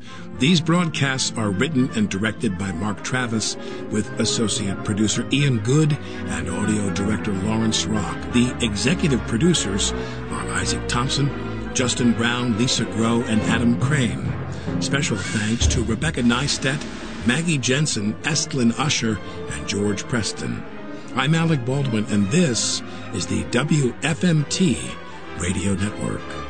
These broadcasts are written and directed by Mark Travis, with associate producer Ian Good and audio director Lawrence Rock. The executive producers are Isaac Thompson, Justin Brown, Lisa Groh, and Adam Crane. Special thanks to Rebecca Neistat, Maggie Jensen, Estlin Usher, and George Preston. I'm Alec Baldwin, and this is the WFMT Radio Network.